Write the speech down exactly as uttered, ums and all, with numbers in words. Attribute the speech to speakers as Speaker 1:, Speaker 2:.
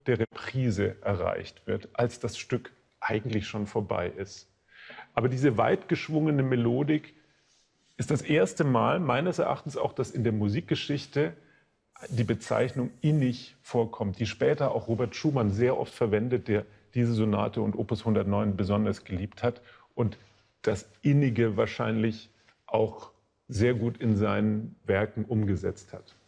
Speaker 1: der Reprise erreicht wird, als das Stück eigentlich schon vorbei ist. Aber diese weit geschwungene Melodik ist das erste Mal, meines Erachtens auch, dass in der Musikgeschichte die Bezeichnung innig vorkommt, die später auch Robert Schumann sehr oft verwendet, der diese Sonate und Opus hundertneun besonders geliebt hat und das Innige wahrscheinlich auch sehr gut in seinen Werken umgesetzt hat.